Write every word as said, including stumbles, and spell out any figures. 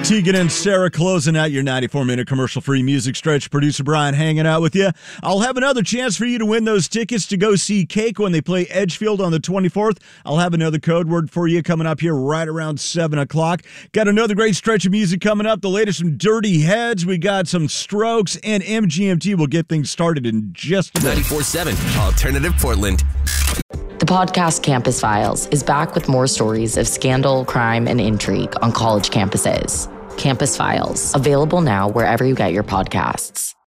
Tegan and Sarah closing out your ninety-four minute commercial-free music stretch. Producer Brian hanging out with you. I'll have another chance for you to win those tickets to go see Cake when they play Edgefield on the twenty-fourth. I'll have another code word for you coming up here right around seven o'clock. Got another great stretch of music coming up. The latest from Dirty Heads. We got some Strokes, and M G M T will get things started in just a minute. ninety-four seven Alternative Portland. The podcast Campus Files is back with more stories of scandal, crime, and intrigue on college campuses. Campus Files, available now wherever you get your podcasts.